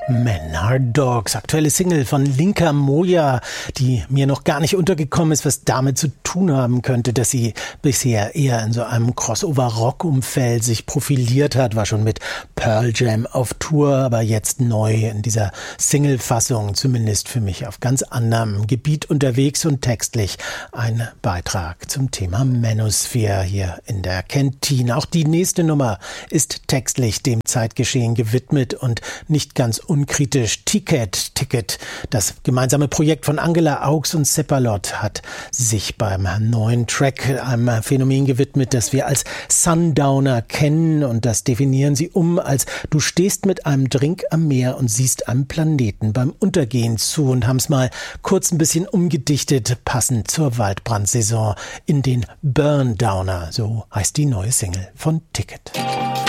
Men Are Dogs, aktuelle Single von Linka Moja, die mir noch gar nicht untergekommen ist, was damit zu tun haben könnte, dass sie bisher eher in so einem Crossover-Rock-Umfeld sich profiliert hat, war schon mit Pearl Jam auf Tour, aber jetzt neu in dieser Single-Fassung, zumindest für mich auf ganz anderem Gebiet unterwegs und textlich ein Beitrag zum Thema Manosphere hier in der Kantine. Auch die nächste Nummer ist textlich dem Zeitgeschehen gewidmet und nicht ganz unkritisch. Ticket, das gemeinsame Projekt von Angela Augs und Seppalot, hat sich beim neuen Track einem Phänomen gewidmet, das wir als Sundowner kennen, und das definieren sie als: Du stehst mit einem Drink am Meer und siehst einem Planeten beim Untergehen zu, und haben es mal kurz ein bisschen umgedichtet, passend zur Waldbrandsaison, in den Burn Downer, so heißt die neue Single von Ticket.